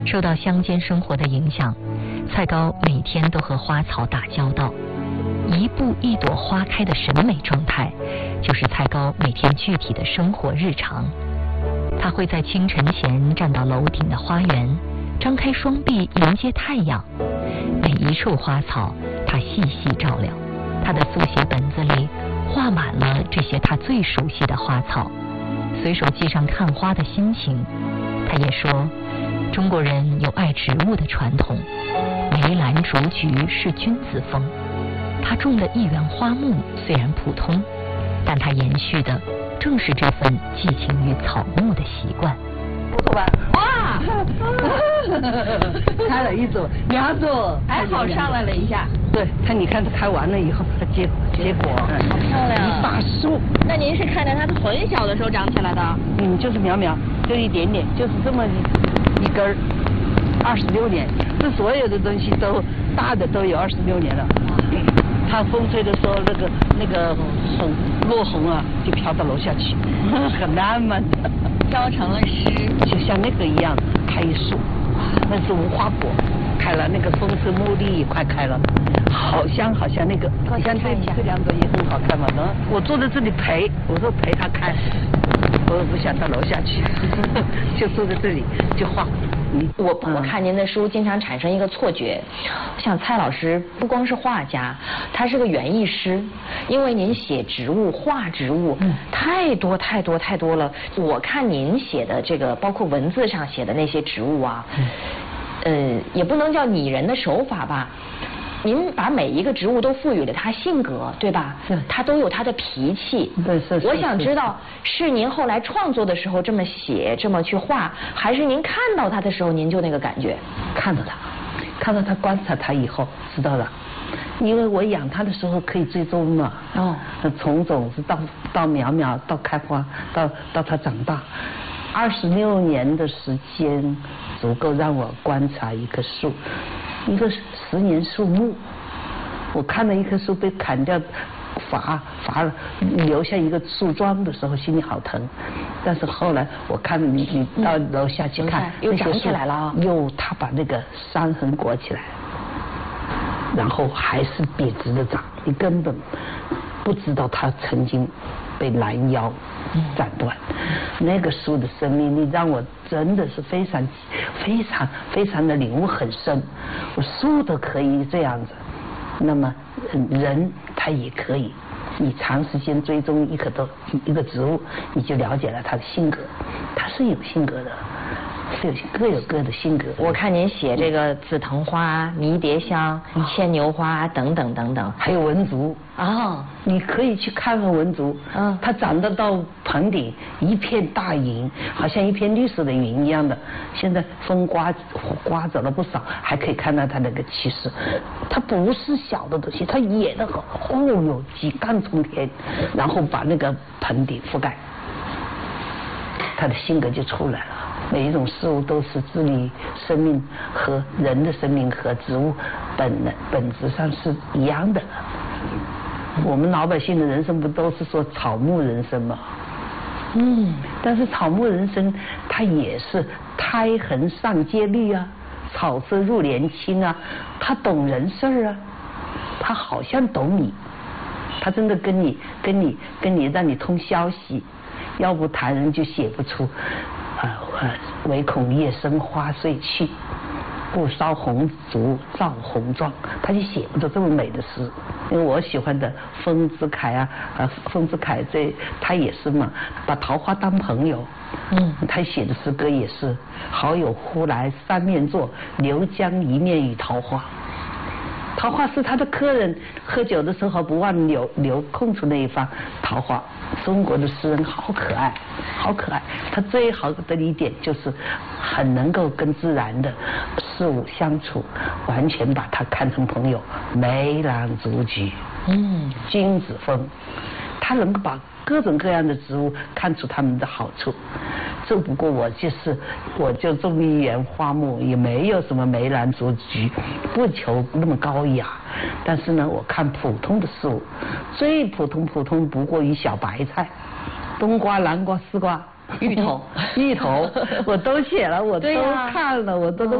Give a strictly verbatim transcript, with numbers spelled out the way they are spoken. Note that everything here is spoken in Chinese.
受到乡间生活的影响，蔡高每天都和花草打交道。一步一朵花开的审美状态，就是蔡高每天具体的生活日常。他会在清晨前站到楼顶的花园，张开双臂迎接太阳。每一处花草，他细细照料。他的速写本子里画满了这些他最熟悉的花草，随手记上看花的心情。他也说，中国人有爱植物的传统，梅兰竹菊是君子风。他种的一园花木虽然普通，但他延续的正是这份寄情于草木的习惯。 不错吧？哇！开了一组，两组， 还好上来了一下。 对，他你看他开完了以后，他结结果， 好漂亮， 一大树。 那您是看着它很小的时候长起来的？ 嗯，就是苗苗，就一点点，就是这么一根儿，二十六年，这所有的东西都大的都有二十六年了。它风吹的时候，那个那个红落红啊，就飘到楼下去，很浪漫的。 飘成了诗， 就像那个一样，开一树，那是无花果，开了，那个风车茉莉也快开了，好像好像那个，好像这这两个也很好看嘛。我坐在这里陪，我说陪他开，我不想到楼下去，就坐在这里就画。 我我看您的书经常产生一个错觉，像蔡老师不光是画家，他是个园艺师，因为您写植物、画植物，嗯，太多太多太多了。我看您写的这个，包括文字上写的那些植物啊，嗯、呃，也不能叫拟人的手法吧。您把每一个植物都赋予了它性格，对吧？是，它都有它的脾气。 对，是。 我想知道，是您后来创作的时候这么写，这么去画，还是您看到它的时候您就那个感觉？ 看到它，看到它，观察它以后知道了。因为我养它的时候可以追踪嘛。哦。从种子到到苗苗到开花到到它长大，二十六年的时间足够让我观察一棵树。一个十年树木，我看到一棵树被砍掉伐伐了，留下一个树桩的时候，心里好疼。但是后来我看你你到楼下去看， 嗯、又长起来了， 又他把那个伤痕裹起来，然后还是笔直的长，你根本不知道他曾经被拦腰斩断。那个树的生命力让我真的是非常非常非常的领悟很深。我树都可以这样子，那么人他也可以。你长时间追踪一棵都一个植物，你就了解了他的性格，他是有性格的。是有各有各的性格。 我看您写这个紫藤花、迷迭香、牵牛花等等等等， 还有文竹啊， 你可以去看看文竹。嗯，它长得到棚顶一片大云，好像一片绿色的云一样的。现在风刮刮走了不少，还可以看到它那个气势。它不是小的东西，它野得很，哦哟，几干冲天，然后把那个棚顶覆盖，它的性格就出来了。每一种事物都是自理生命和人的生命和植物本本质上是一样的。我们老百姓的人生不都是说草木人生吗？嗯，但是草木人生它也是胎痕上阶绿啊，草色入帘青啊，他懂人事儿啊，他好像懂你，他真的跟你跟你跟你让你通消息，要不谈人就写不出。啊，唯恐夜深花碎去，不烧红烛照红妆，他就写不出这么美的诗。因为我喜欢的丰子恺啊，啊，丰子恺这他也是嘛，把桃花当朋友。嗯，他写的诗歌也是好友忽来三面坐，留将一面与桃花。桃花是他的客人，喝酒的时候不忘留留空出那一方桃花。中国的诗人好可爱，好可爱。他最好的一点就是很能够跟自然的事物相处，完全把它看成朋友。梅兰竹菊，嗯，君子风，他能够把各种各样的植物看出它们的好处。只不过我就是我就种一园花木，也没有什么梅兰竹菊，不求那么高雅。但是呢，我看普通的事物，最普通普通不过于小白菜，冬瓜、南瓜、丝瓜， 芋头， 芋头，我都写了，我都看了，我都都。